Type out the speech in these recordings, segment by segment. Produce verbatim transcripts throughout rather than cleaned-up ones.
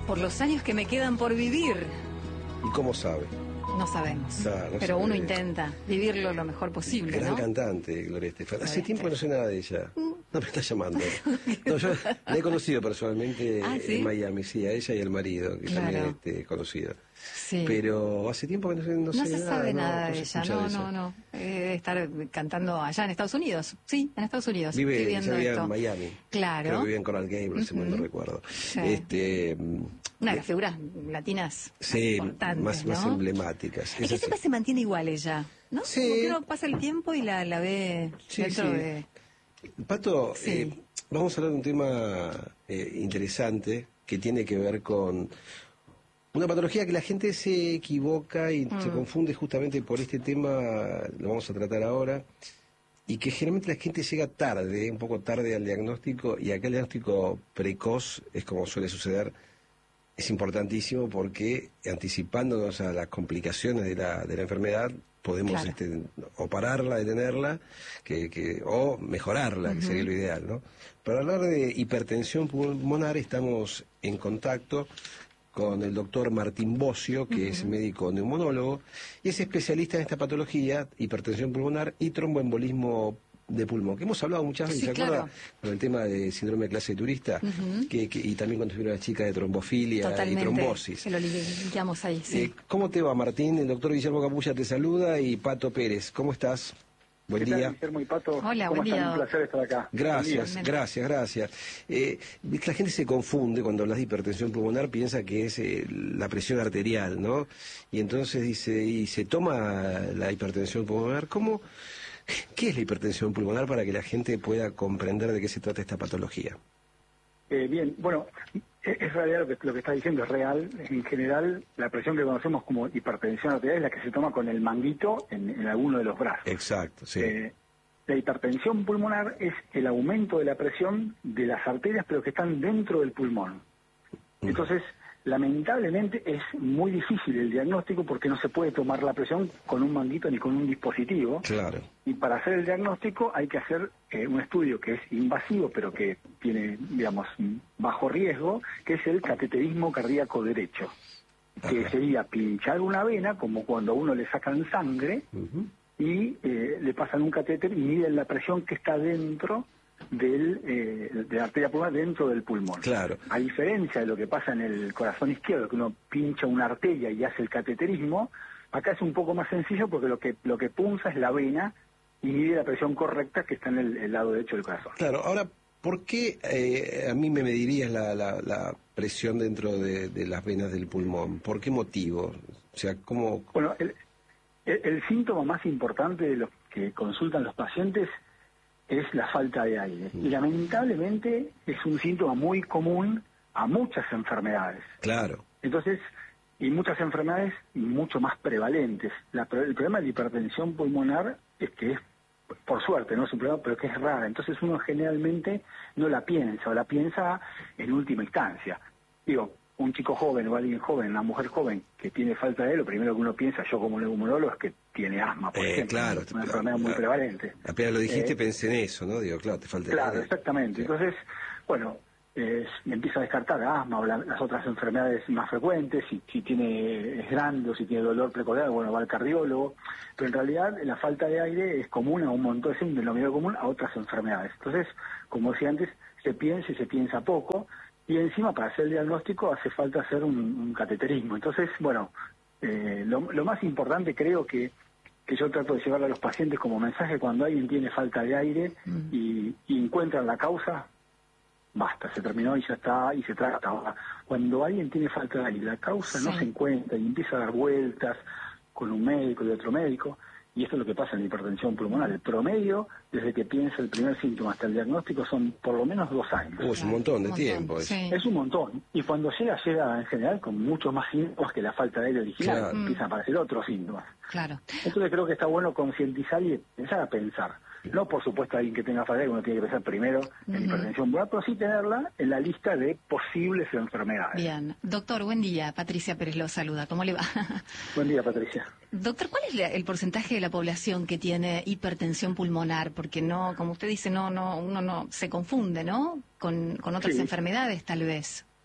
Por los años que me quedan por vivir. ¿Y cómo sabe? No sabemos, Claro, no pero sabe. uno intenta vivirlo lo mejor posible, Gran ¿no? cantante, Gloria Estefan. Hace Gloria tiempo que no sé nada de ella. No me está llamando. No, yo la he conocido personalmente Ah, ¿sí? en Miami, sí, a ella y al marido, que Claro. también este, conocido. Sí. Pero hace tiempo que no sé, no No sé se nada. sabe no, nada no de se ella, escucha no, de ella. no, no. Eh, Debe estar cantando allá en Estados Unidos. Sí, en Estados Unidos. Vive, Estoy ella viendo vivía esto. en Miami. Claro. Creo que vivía en Coral Gables, uh -huh. no recuerdo. Sí. Este, Una de las figuras latinas sí, importantes, más, ¿no? más emblemáticas. Es que siempre se mantiene igual ella, ¿no? Sí. Como que uno pasa el tiempo y la, la ve sí, dentro sí. de... Pato, Sí. eh, vamos a hablar de un tema eh, interesante que tiene que ver con una patología que la gente se equivoca y mm. se confunde justamente por este tema, lo vamos a tratar ahora, y que generalmente la gente llega tarde, un poco tarde al diagnóstico, y acá el diagnóstico precoz es como suele suceder, es importantísimo porque anticipándonos a las complicaciones de la, de la enfermedad, podemos claro. este, o pararla, detenerla, que, que, o mejorarla, uh-huh. que sería lo ideal, ¿no? Para hablar de hipertensión pulmonar estamos en contacto con el doctor Martín Bocio, que uh-huh. es médico neumonólogo, y es especialista en esta patología, hipertensión pulmonar y tromboembolismo de pulmón, que hemos hablado muchas veces, sí, ¿se claro. acuerda? Con el tema de síndrome de clase de turista, uh-huh. que, que, y también cuando estuvieron las chicas de trombofilia Totalmente. y trombosis. Que lo limpiamos ahí, sí. Eh, ¿Cómo te va, Martín? El doctor Guillermo Capulla te saluda y Pato Pérez. ¿Cómo estás? Buen ¿Qué día. tal, Guillermo y Pato? Hola, ¿Cómo buen están? día. Un placer estar acá. Gracias, gracias, gracias. Eh, la gente se confunde cuando hablas de hipertensión pulmonar, piensa que es eh, la presión arterial, ¿no? Y entonces dice, y se toma la hipertensión pulmonar. ¿Cómo? ¿Qué es la hipertensión pulmonar para que la gente pueda comprender de qué se trata esta patología? Eh, bien, bueno, es, es realidad lo que, lo que está diciendo, es real. En general, la presión que conocemos como hipertensión arterial es la que se toma con el manguito en, en alguno de los brazos. Exacto, sí. Eh, la hipertensión pulmonar es el aumento de la presión de las arterias, pero que están dentro del pulmón. Entonces, lamentablemente es muy difícil el diagnóstico porque no se puede tomar la presión con un manguito ni con un dispositivo. Claro. Y para hacer el diagnóstico hay que hacer eh, un estudio que es invasivo, pero que tiene, digamos, bajo riesgo, que es el cateterismo cardíaco derecho. Ajá. Que sería pinchar una vena, como cuando a uno le sacan sangre, uh-huh. y eh, le pasan un catéter y miden la presión que está dentro del, eh, de la arteria pulmonar dentro del pulmón. Claro. A diferencia de lo que pasa en el corazón izquierdo, que uno pincha una arteria y hace el cateterismo, acá es un poco más sencillo porque lo que lo que punza es la vena y mide la presión correcta que está en el, el lado derecho del corazón. Claro, ahora, ¿por qué eh, a mí me medirías la, la, la presión dentro de, de las venas del pulmón? ¿Por qué motivo? O sea, ¿cómo...? Bueno, el, el, el síntoma más importante de los que consultan los pacientes es la falta de aire. Y lamentablemente es un síntoma muy común a muchas enfermedades. Claro. Entonces, y muchas enfermedades mucho más prevalentes. La, el problema de la hipertensión pulmonar es que es, por suerte, no es un problema, pero que es rara. Entonces uno generalmente no la piensa, o la piensa en última instancia. Digo, un chico joven o alguien joven, una mujer joven que tiene falta de aire, lo primero que uno piensa, yo como neumonólogo, es que tiene asma, por eh, ejemplo. Claro, una enfermedad muy prevalente. Apenas lo dijiste, eh, pensé en eso, ¿no? Digo, claro, te falta Claro, aire. exactamente. Sí. Entonces, bueno, eh, empieza a descartar asma o la, las otras enfermedades más frecuentes, si, si tiene es grande o si tiene dolor precordial, bueno, va al cardiólogo, pero en realidad la falta de aire es común a un montón, es un denominador común a otras enfermedades. Entonces, como decía antes, se piensa y se piensa poco, y encima para hacer el diagnóstico hace falta hacer un, un cateterismo. Entonces, bueno, eh, lo, lo más importante creo que, que yo trato de llevarle a los pacientes como mensaje cuando alguien tiene falta de aire mm. y, y encuentran la causa, basta, se terminó y ya está, y se trata. Ahora, cuando alguien tiene falta de aire, la causa sí. no se encuentra y empieza a dar vueltas con un médico y otro médico, y esto es lo que pasa en la hipertensión pulmonar. El promedio, desde que piensa el primer síntoma hasta el diagnóstico, son por lo menos dos años. Oh, es un montón de un tiempo. Montón, sí. Es un montón. Y cuando llega, llega en general con muchos más síntomas que la falta de aire original. Claro. Empiezan a aparecer otros síntomas. Claro. Entonces creo que está bueno concientizar y empezar a pensar. No, por supuesto, alguien que tenga falta de aire, uno tiene que pensar primero en uh-huh. hipertensión pulmonar, pero sí tenerla en la lista de posibles enfermedades. Bien. Doctor, buen día. Patricia Pérez lo saluda. ¿Cómo le va? Buen día, Patricia. Doctor, ¿cuál es el porcentaje de la población que tiene hipertensión pulmonar? Porque no, como usted dice, no, no, uno no se confunde, ¿no? Con, con otras sí. enfermedades, tal vez.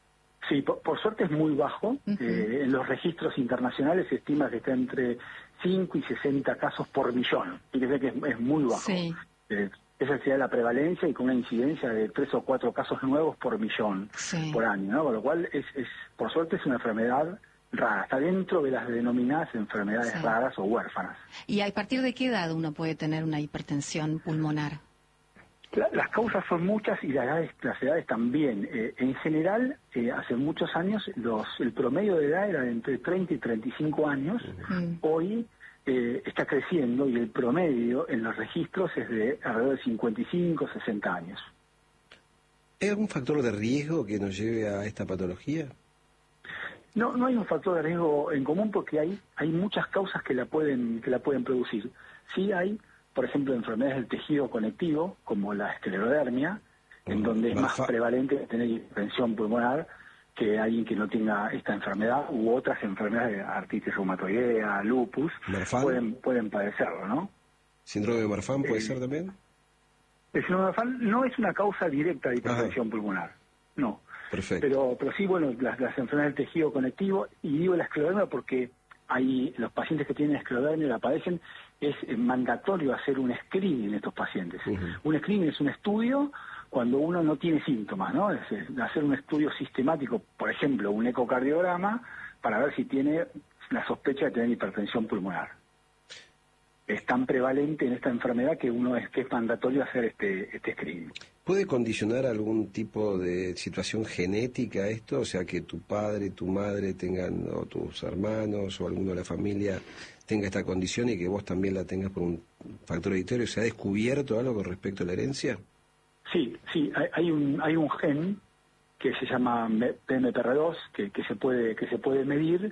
Sí, por, por suerte es muy bajo. Uh-huh. Eh, en los registros internacionales se estima que está entre cinco y sesenta casos por millón. Fíjese que es, es muy bajo. Sí. Eh, esa sería la prevalencia y con una incidencia de tres o cuatro casos nuevos por millón Sí. por año, ¿no? Con lo cual, es, es por suerte es una enfermedad rara. Está dentro de las denominadas enfermedades Sí. raras o huérfanas. ¿Y a partir de qué edad uno puede tener una hipertensión pulmonar? La, las causas son muchas y las edades, las edades también. Eh, en general, eh, hace muchos años, los, el promedio de edad era de entre treinta y treinta y cinco años. Mm. Hoy eh, está creciendo y el promedio en los registros es de alrededor de cincuenta y cinco, sesenta años. ¿Hay algún factor de riesgo que nos lleve a esta patología? No, no hay un factor de riesgo en común porque hay, hay muchas causas que la pueden, que la pueden producir. Sí hay, por ejemplo, enfermedades del tejido conectivo, como la esclerodermia, en donde es más Marfa- prevalente tener hipertensión pulmonar que alguien que no tenga esta enfermedad u otras enfermedades de artritis reumatoidea, lupus, Marfan. pueden, pueden padecerlo, ¿no? ¿Síndrome de Marfan puede Eh, ser también? El síndrome de Marfan no es una causa directa de hipertensión Ajá. pulmonar, no. Perfecto. Pero, pero sí, bueno, las, las enfermedades del tejido conectivo, y digo la esclerodermia porque hay los pacientes que tienen esclerodermia la padecen, es eh, mandatorio hacer un screening en estos pacientes. Uh-huh. Un screening es un estudio cuando uno no tiene síntomas, ¿no? Es, es hacer un estudio sistemático, por ejemplo, un ecocardiograma, para ver si tiene la sospecha de tener hipertensión pulmonar. Es tan prevalente en esta enfermedad que uno es que es mandatorio hacer este, este screening. ¿Puede condicionar algún tipo de situación genética esto? O sea, que tu padre, tu madre tengan, o tus hermanos, o alguno de la familia tenga esta condición y que vos también la tengas por un factor hereditario. ¿Se ha descubierto algo con respecto a la herencia? Sí, sí, hay, hay un hay un gen que se llama P M P R dos que, que se puede que se puede medir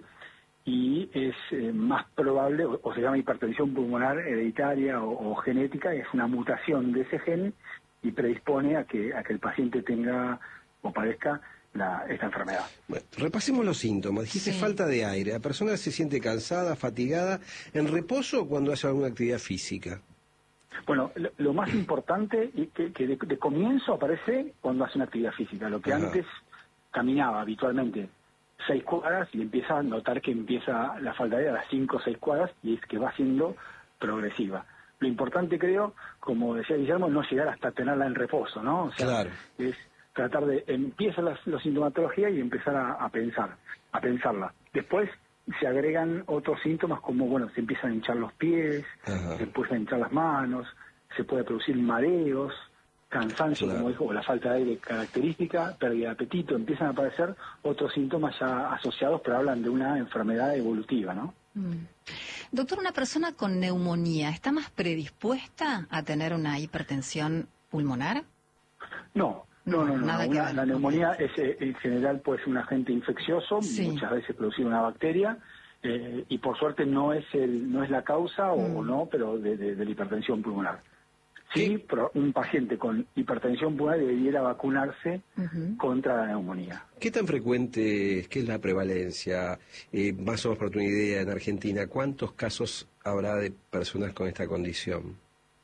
y es eh, más probable, o, o se llama hipertensión pulmonar hereditaria o, o genética, es una mutación de ese gen y predispone a que a que el paciente tenga o padezca la, esta enfermedad. Bueno, repasemos los síntomas. Dijiste Sí. falta de aire. La persona se siente cansada, fatigada, en reposo o cuando hace alguna actividad física. Bueno, lo, lo más importante y que, que de, de comienzo aparece cuando hace una actividad física. Lo que Ajá. antes caminaba habitualmente seis cuadras y empieza a notar que empieza la falta de aire a las cinco o seis cuadras y es que va siendo progresiva. Lo importante, creo, como decía Guillermo, no llegar hasta tenerla en reposo, ¿no? O sea, Claro. es tratar de empieza la, la sintomatología y empezar a, a pensar, a pensarla. Después se agregan otros síntomas como, bueno, se empiezan a hinchar los pies, Ajá. se empiezan a hinchar las manos, se puede producir mareos, cansancio, Claro. como dijo, o la falta de aire característica, pérdida de apetito, empiezan a aparecer otros síntomas ya asociados, pero hablan de una enfermedad evolutiva, ¿no? Mm. Doctor, ¿una persona con neumonía está más predispuesta a tener una hipertensión pulmonar? No, no, no, no. Nada no. que Una- ver. la neumonía es, eh, en general puede ser un agente infeccioso, Sí. muchas veces producir una bacteria, eh, y por suerte no es el no es la causa o, Mm. o no, pero de, de- de la hipertensión pulmonar. Sí, ¿Qué? pero un paciente con hipertensión pulmonar debiera vacunarse Ujú. contra la neumonía. ¿Qué tan frecuente es, qué es la prevalencia? Eh, más o menos para tu una idea, en Argentina, ¿cuántos casos habrá de personas con esta condición?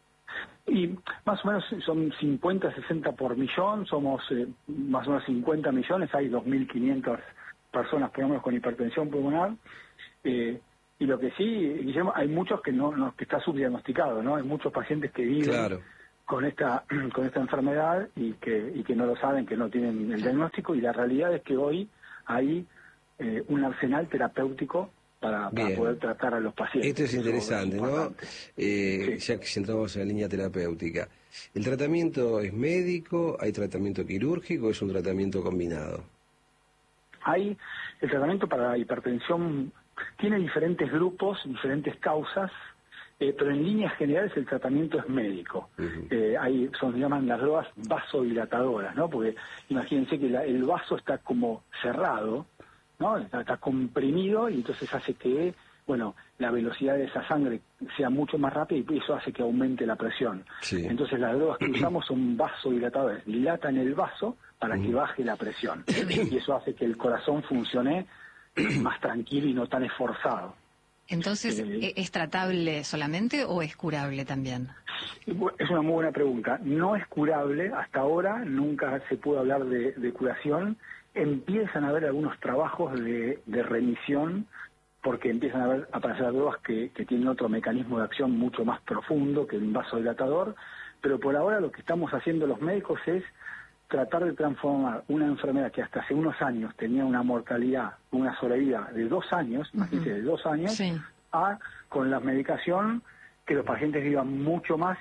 Y más o menos son cincuenta, sesenta por millón, somos eh, más o menos cincuenta millones, hay dos mil quinientas personas por lo menos con hipertensión pulmonar. Eh, y lo que sí, Guillermo, hay muchos que no, no que está subdiagnosticado, ¿no? Hay muchos pacientes que viven Claro. con esta con esta enfermedad y que y que no lo saben, que no tienen el diagnóstico, y la realidad es que hoy hay eh, un arsenal terapéutico para, para Bien. poder tratar a los pacientes. Esto es Eso interesante, ¿no? importante. Eh, Sí. Ya que entramos en la línea terapéutica. ¿El tratamiento es médico? ¿Hay tratamiento quirúrgico o es un tratamiento combinado? Hay el tratamiento para la hipertensión, tiene diferentes grupos, diferentes causas, eh, pero en líneas generales el tratamiento es médico. Ujú. Eh, hay, son, se llaman las drogas vasodilatadoras, ¿no? Porque imagínense que la- el vaso está como cerrado, ¿no? Está, está comprimido y entonces hace que, bueno, la velocidad de esa sangre sea mucho más rápida y eso hace que aumente la presión. Sí. Entonces las drogas que usamos son vasodilatadores, dilatan el vaso para que baje la presión y eso hace que el corazón funcione más tranquilo y no tan esforzado. Entonces, Eh, ¿e- ¿es tratable solamente o es curable también? Es una muy buena pregunta. No es curable, hasta ahora nunca se pudo hablar de, de curación empiezan a haber algunos trabajos de, de remisión, porque empiezan a, ver, a aparecer drogas que, que tienen otro mecanismo de acción mucho más profundo que el vasodilatador, pero por ahora lo que estamos haciendo los médicos es tratar de transformar una enfermedad que hasta hace unos años tenía una mortalidad, una sobrevida de dos años, uh-huh. imagínate, de dos años, sí. a con la medicación que los pacientes vivan mucho más,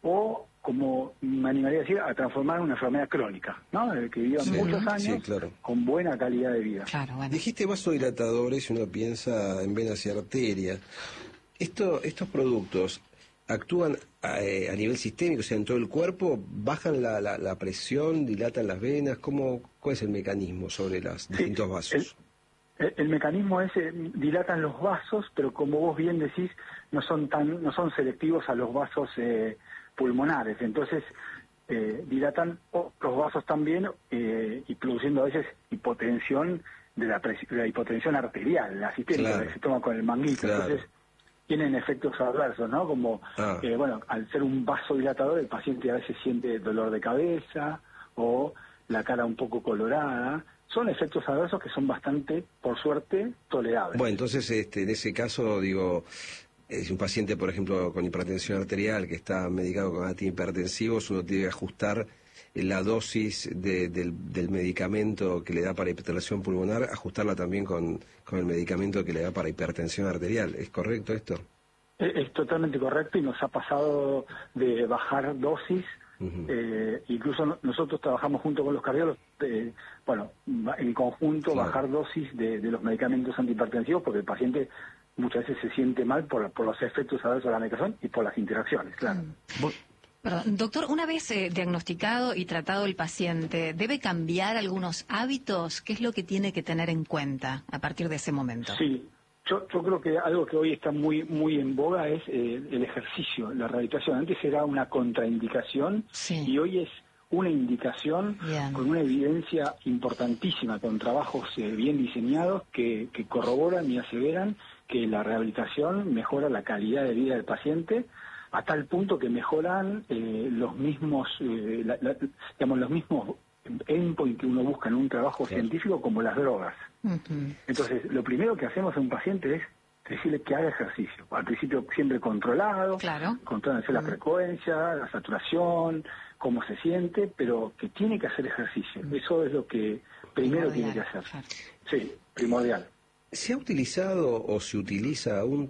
o como me animaría a decir, a transformar en una enfermedad crónica, ¿no? Que vivan sí, muchos años sí, claro. con buena calidad de vida. Claro, bueno. Dijiste vasodilatadores y uno piensa en venas y arterias. Esto, estos productos actúan a, eh, a nivel sistémico, o sea, en todo el cuerpo, bajan la, la, la presión, dilatan las venas. ¿Cómo, ¿Cuál es el mecanismo sobre los sí, distintos vasos? El, el, el mecanismo es, eh, dilatan los vasos, pero como vos bien decís, no son tan, no son selectivos a los vasos eh, pulmonares, entonces eh, dilatan otros vasos también eh, y produciendo a veces hipotensión de la, de la hipotensión arterial, la sistémica claro. que se toma con el manguito, claro. entonces tienen efectos adversos, ¿no? Como, ah. eh, bueno, al ser un vasodilatador el paciente a veces siente dolor de cabeza o la cara un poco colorada. Son efectos adversos que son bastante, por suerte, tolerables. Bueno, entonces este, en ese caso, digo, si un paciente, por ejemplo, con hipertensión arterial que está medicado con antihipertensivos, uno tiene que ajustar la dosis de, del, del medicamento que le da para hipertensión pulmonar, ajustarla también con, con el medicamento que le da para hipertensión arterial. ¿Es correcto esto? Es, es totalmente correcto, y nos ha pasado de bajar dosis. Uh-huh. Eh, incluso no, nosotros trabajamos junto con los cardiólogos, eh, bueno, en conjunto claro. bajar dosis de, de los medicamentos antihipertensivos, porque el paciente muchas veces se siente mal por, por los efectos adversos de la medicación y por las interacciones, claro. Mm. Perdón, doctor, una vez eh, diagnosticado y tratado el paciente, ¿debe cambiar algunos hábitos? ¿Qué es lo que tiene que tener en cuenta a partir de ese momento? Sí, yo, yo creo que algo que hoy está muy muy en boga es eh, el ejercicio, la rehabilitación. Antes era una contraindicación sí. y hoy es una indicación bien. Con una evidencia importantísima, con trabajos eh, bien diseñados que, que corroboran y aseveran que la rehabilitación mejora la calidad de vida del paciente, a tal punto que mejoran eh, los mismos, eh, la, la, digamos, los mismos endpoints que uno busca en un trabajo claro. científico, como las drogas. Uh-huh. Entonces, lo primero que hacemos a un paciente es decirle que haga ejercicio. Al principio siempre controlado, claro. controlándose uh-huh. la frecuencia, la saturación, cómo se siente, pero que tiene que hacer ejercicio. Uh-huh. Eso es lo que primero primordial. Tiene que hacer. Claro. Sí, primordial. ¿Se ha utilizado o se utiliza aún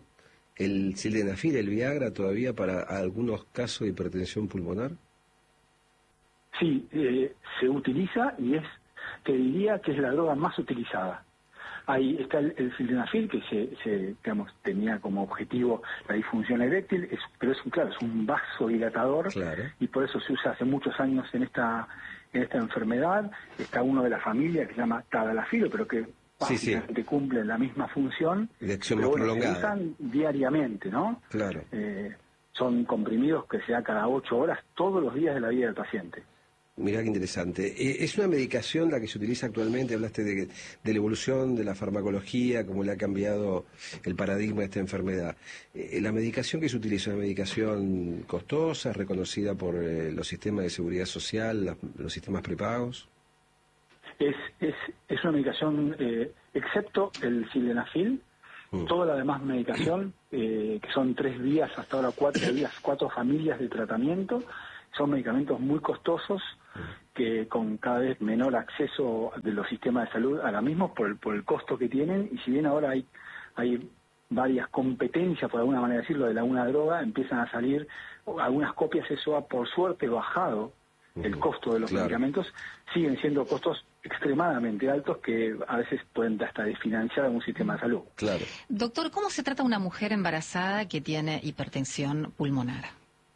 el sildenafil, el Viagra, todavía para algunos casos de hipertensión pulmonar? Sí, eh, se utiliza y es, te diría que es la droga más utilizada. Ahí está el, el sildenafil, que se, se, digamos, tenía como objetivo la disfunción eréctil, es, pero es un, claro, es un vasodilatador claro. y por eso se usa hace muchos años en esta, en esta enfermedad. Está uno de la familia que se llama tadalafilo, pero que sí, sí. que cumplen la misma función, de acción pero más bueno, prolongada. se usan diariamente, ¿no? Claro. Eh, son comprimidos que se da cada ocho horas, todos los días de la vida del paciente. Mirá qué interesante. Eh, ¿Es una medicación la que se utiliza actualmente? Hablaste de, de la evolución de la farmacología, cómo le ha cambiado el paradigma de esta enfermedad. Eh, ¿La medicación que se utiliza es una medicación costosa, reconocida por eh, los sistemas de seguridad social, la, los sistemas prepagos? Es, es, es una medicación, eh, excepto el sildenafil, mm. toda la demás medicación, eh, que son tres días, hasta ahora cuatro días, cuatro familias de tratamiento, son medicamentos muy costosos, que con cada vez menor acceso de los sistemas de salud a la misma por el, por el costo que tienen, y si bien ahora hay, hay varias competencias, por alguna manera decirlo, de la una droga, empiezan a salir algunas copias, eso ha por suerte bajado el costo de los claro. medicamentos, siguen siendo costos extremadamente altos que a veces pueden hasta desfinanciar un sistema de salud. Claro. Doctor, ¿cómo se trata una mujer embarazada que tiene hipertensión pulmonar?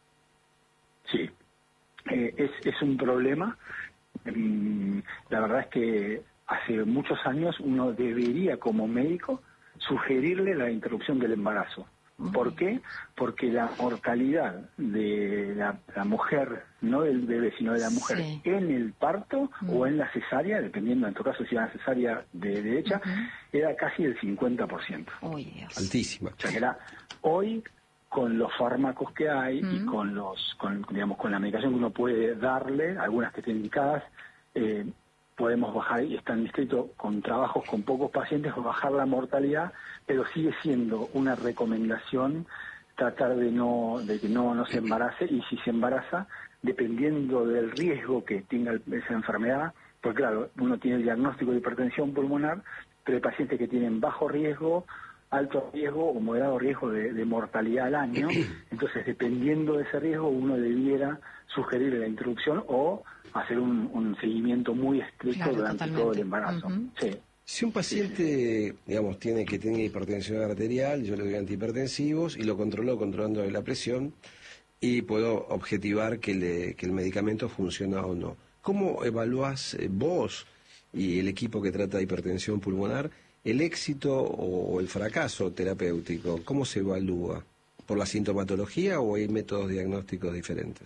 Sí, eh, es, es un problema. Mm, la verdad es que hace muchos años uno debería, como médico, sugerirle la interrupción del embarazo. ¿Por qué? Porque la mortalidad de la, la mujer, no del bebé, sino de la mujer, sí. en el parto uh-huh. o en la cesárea, dependiendo en tu caso si era una cesárea de derecha, uh-huh. era casi el cincuenta por ciento. Oh, Dios. Altísima. O sea que era, hoy, con los fármacos que hay uh-huh. y con los, con, digamos, con la medicación que uno puede darle, algunas que estén indicadas, eh, podemos bajar, y están inscritos con trabajos con pocos pacientes, o bajar la mortalidad, pero sigue siendo una recomendación tratar de no de que no, no se embarace, y si se embaraza, dependiendo del riesgo que tenga esa enfermedad, pues claro, uno tiene el diagnóstico de hipertensión pulmonar, pero hay pacientes que tienen bajo riesgo, alto riesgo o moderado riesgo de, de mortalidad al año. Entonces, dependiendo de ese riesgo, uno debiera sugerir la introducción o hacer un, un seguimiento muy estricto claro, durante totalmente. todo el embarazo. Uh-huh. Sí. Si un paciente, digamos, tiene que tiene hipertensión arterial, yo le doy antihipertensivos y lo controlo controlando la presión y puedo objetivar que, le, que el medicamento funciona o no. ¿Cómo evaluás vos y el equipo que trata de hipertensión pulmonar el éxito o el fracaso terapéutico? ¿Cómo se evalúa? ¿Por la sintomatología o hay métodos diagnósticos diferentes?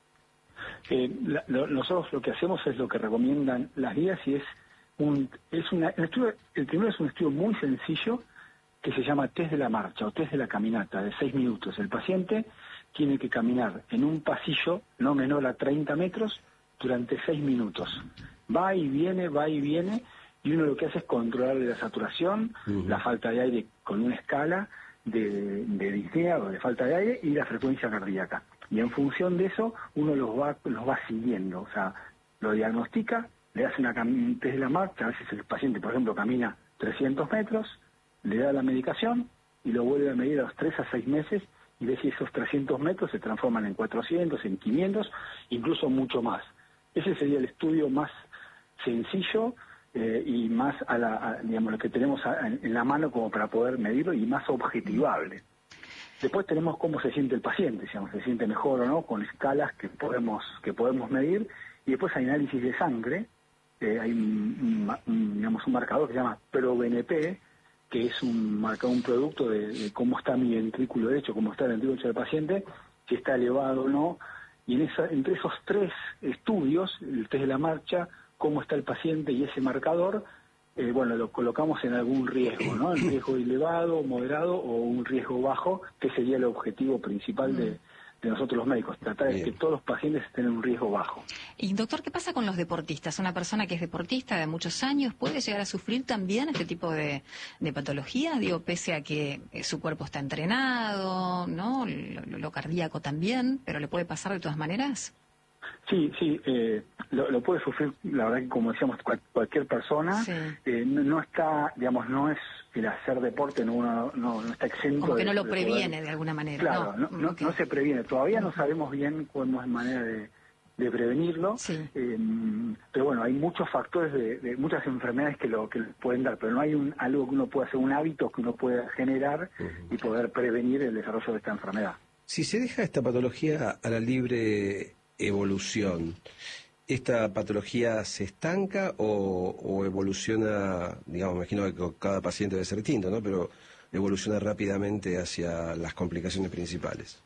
Eh, la, lo, nosotros lo que hacemos es lo que recomiendan las guías, y es un es una el, estudio, el primero es un estudio muy sencillo que se llama test de la marcha o test de la caminata de seis minutos. El paciente tiene que caminar en un pasillo no menor a treinta metros durante seis minutos. Va y viene, va y viene, y uno lo que hace es controlar la saturación, uh-huh. la falta de aire con una escala de, de disnea o de falta de aire, y la frecuencia cardíaca. Y en función de eso, uno los va los va siguiendo, o sea, lo diagnostica, le hace una un test de la marcha, a veces el paciente, por ejemplo, camina trescientos metros, le da la medicación y lo vuelve a medir a los tres a seis meses y ve si esos trescientos metros se transforman en cuatrocientos, en quinientos, incluso mucho más. Ese sería el estudio más sencillo eh, y más a la, a, digamos, lo que tenemos a, en, en la mano como para poder medirlo, y más objetivable. Después tenemos cómo se siente el paciente, si se siente mejor o no, con escalas que podemos que podemos medir, y después hay análisis de sangre, eh, hay un, un, digamos, un marcador que se llama ProBNP, que es un marcador, un producto de, de cómo está mi ventrículo derecho, cómo está el ventrículo derecho del paciente, si está elevado o no. Y en esa, entre esos tres estudios, el test de la marcha, cómo está el paciente y ese marcador, eh, bueno, lo colocamos en algún riesgo, ¿no? El riesgo elevado, moderado o un riesgo bajo, que sería el objetivo principal de, de nosotros los médicos, tratar de que todos los pacientes estén en un riesgo bajo. Y doctor, ¿qué pasa con los deportistas? Una persona que es deportista de muchos años, ¿puede llegar a sufrir también este tipo de, de patología? Digo, pese a que eh, su cuerpo está entrenado, ¿no? Lo, lo cardíaco también, pero ¿le puede pasar de todas maneras? Sí, sí, eh, lo, lo puede sufrir, la verdad que como decíamos, cual, cualquier persona. Sí. eh, no, no está, digamos, no es el hacer deporte, no, uno, no, no está exento. Como que no de, lo de previene poder, de alguna manera. Claro, no, no, no, okay. no se previene, todavía no sabemos bien cómo es manera de, de prevenirlo, sí. eh, pero bueno, hay muchos factores, de, de muchas enfermedades que lo que pueden dar, pero no hay un algo que uno pueda hacer, un hábito que uno pueda generar uh-huh. y poder prevenir el desarrollo de esta enfermedad. Si se deja esta patología a la libre evolución, ¿esta patología se estanca o, o evoluciona? Digamos, me imagino que cada paciente debe ser distinto, ¿no? Pero evoluciona rápidamente hacia las complicaciones principales.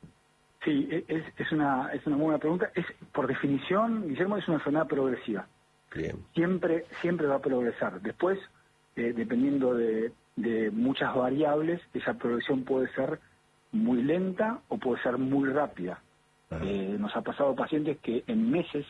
Sí, es, es una es una buena pregunta. Es, por definición, Guillermo, es una enfermedad progresiva. Bien. Siempre siempre va a progresar. Después, eh, dependiendo de, de muchas variables, esa progresión puede ser muy lenta o puede ser muy rápida. Eh, nos ha pasado pacientes que en meses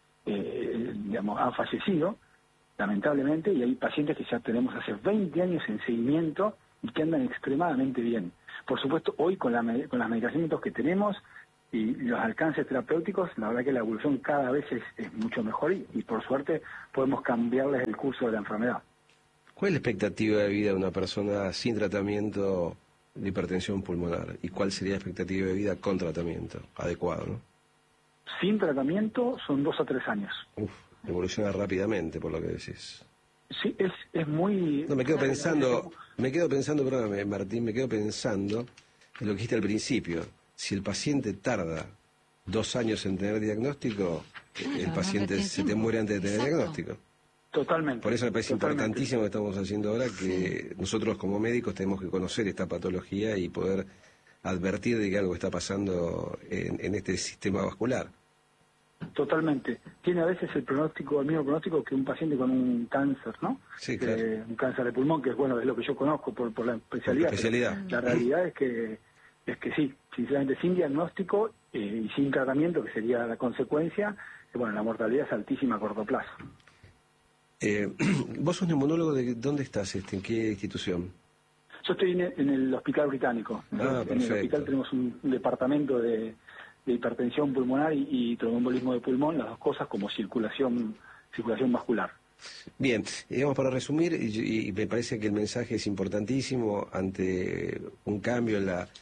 eh, digamos, han fallecido, lamentablemente, y hay pacientes que ya tenemos hace veinte años en seguimiento y que andan extremadamente bien. Por supuesto, hoy con, la, con los medicamentos que tenemos y los alcances terapéuticos, la verdad que la evolución cada vez es, es mucho mejor y, y por suerte podemos cambiarles el curso de la enfermedad. ¿Cuál es la expectativa de vida de una persona sin tratamiento de hipertensión pulmonar? ¿Y cuál sería la expectativa de vida con tratamiento adecuado, no? Sin tratamiento son dos a tres años. Uf, evoluciona rápidamente, por lo que decís. Sí, es, es muy... No, me quedo pensando, me quedo pensando, perdóname, Martín, me quedo pensando en lo que dijiste al principio. Si el paciente tarda dos años en tener diagnóstico, claro, el paciente no se te muere antes de tener Exacto. diagnóstico. Totalmente. Por eso me parece totalmente. importantísimo lo que estamos haciendo ahora, que sí. nosotros como médicos tenemos que conocer esta patología y poder advertir de que algo está pasando en, en este sistema vascular. Totalmente. Tiene a veces el pronóstico, el mismo pronóstico que un paciente con un cáncer, ¿no? Sí, claro. Eh, un cáncer de pulmón, que es bueno, es lo que yo conozco por, por la especialidad. Por la especialidad. La realidad es que es que sí, sinceramente, sin diagnóstico eh, y sin tratamiento, que sería la consecuencia, eh, bueno, la mortalidad es altísima a corto plazo. Eh, ¿Vos sos neumonólogo de dónde estás? Este, ¿En qué institución? Yo estoy en, en el Hospital Británico. Ah, en el hospital tenemos un, un departamento de, de hipertensión pulmonar y, y tromboembolismo de pulmón, las dos cosas como circulación, circulación vascular. Bien, digamos para resumir, y, y me parece que el mensaje es importantísimo ante un cambio en, la,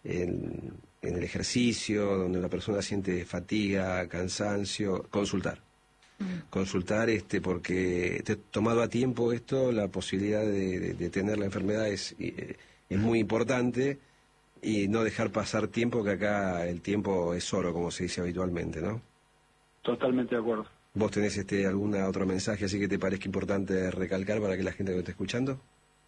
en, en el ejercicio, donde una persona siente fatiga, cansancio, consultar. Mm. Consultar, este, porque te, tomado a tiempo esto, la posibilidad de, de, de tener la enfermedad es, es muy importante, y no dejar pasar tiempo, que acá el tiempo es oro, como se dice habitualmente, ¿no? Totalmente de acuerdo. ¿Vos tenés este algún otro mensaje así que te parezca importante recalcar para que la gente que esté escuchando?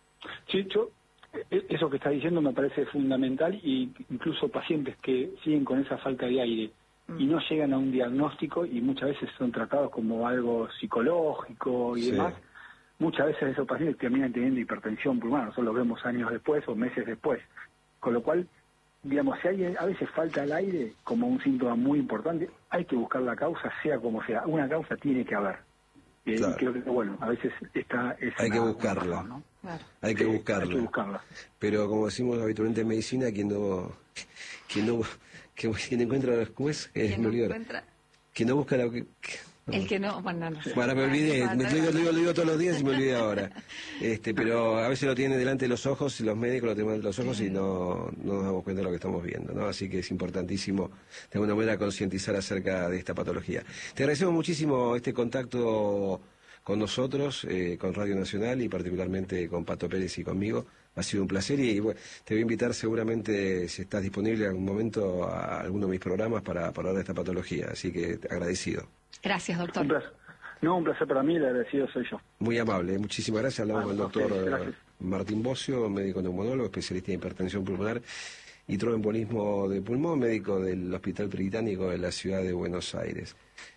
Sí, yo, eso que estás diciendo me parece fundamental, y incluso pacientes que siguen con esa falta de aire y no llegan a un diagnóstico y muchas veces son tratados como algo psicológico y sí. demás, muchas veces esos pacientes terminan teniendo hipertensión pulmonar, nosotros lo vemos años después o meses después, con lo cual, digamos, si hay a veces falta el aire como un síntoma muy importante, hay que buscar la causa, sea como sea. Una causa tiene que haber. Eh, claro. Y creo que, bueno, a veces está... Es hay, una, que buscarla. Razón, ¿no? Claro. Hay que sí, buscarla. Hay que buscarla. Pero como decimos habitualmente en medicina, quien no... Quien no... Quien encuentra... ¿Cómo es? Eh, me olvidó. Encuentra... Quien no busca la... Que, No. El que no, bueno, no sé. Bueno, me olvidé, me, lo, digo, lo, digo, lo digo todos los días y me olvidé ahora. Este, pero a veces lo tienen delante de los ojos, y los médicos lo tienen delante de los ojos y no, no nos damos cuenta de lo que estamos viendo, ¿no? Así que es importantísimo de alguna manera concientizar acerca de esta patología. Te agradecemos muchísimo este contacto con nosotros, eh, con Radio Nacional y particularmente con Pato Pérez y conmigo. Ha sido un placer y bueno, te voy a invitar seguramente, si estás disponible en algún momento, a alguno de mis programas para, para hablar de esta patología. Así que agradecido. Gracias, doctor. Un placer. No, un placer para mí, el agradecido soy yo. Muy amable, muchísimas gracias. Hablamos con el doctor okay, Martín Bocio, médico neumonólogo, especialista en hipertensión pulmonar y tromboembolismo de pulmón, médico del Hospital Británico de la ciudad de Buenos Aires.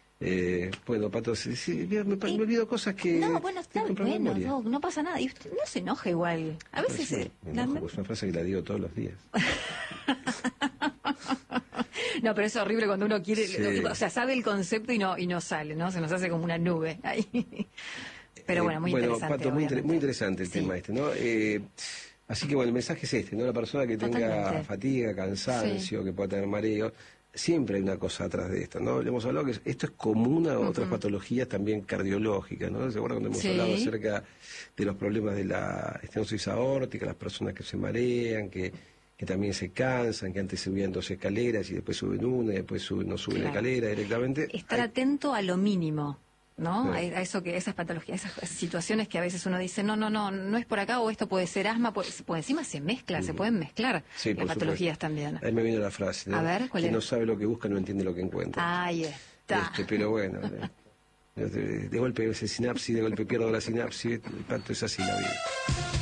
Eh, bueno, Pato, sí, sí, me, me, me olvido cosas que... No, bueno, está bueno, no, no pasa nada. Y usted no se enoja igual. A veces... Sí, me enojo, la... es una frase que la digo todos los días. No, pero es horrible cuando uno quiere, sí. o sea, sabe el concepto y no y no sale, ¿no? Se nos hace como una nube ahí. Pero bueno, muy eh, bueno, interesante. Pato, muy, muy interesante el sí. tema este, ¿no? Eh, así que bueno, el mensaje es este, ¿no? La persona que tenga Totalmente. fatiga, cansancio, sí. que pueda tener mareo, siempre hay una cosa atrás de esto, ¿no? Le hemos hablado que esto es común a otras uh-huh. patologías también cardiológicas, ¿no? ¿Se acuerdan cuando hemos sí. hablado acerca de los problemas de la estenosis aórtica, las personas que se marean, que... que también se cansan, que antes subían dos escaleras y después suben una y después suben, no suben claro. la escalera directamente. Estar Hay... atento a lo mínimo, ¿no? Sí. A eso que esas patologías, esas situaciones que a veces uno dice, no, no, no, no es por acá, o esto puede ser asma, pues, pues encima se mezcla, mm. se pueden mezclar sí, las patologías supuesto. también. Ahí me vino la frase, ¿no? A ver, ¿cuál Quien es? no sabe lo que busca no entiende lo que encuentra. Ahí está. Este, pero bueno, de, de golpe se sinapsis, de golpe pierdo la sinapsis, Pato, es así la vida.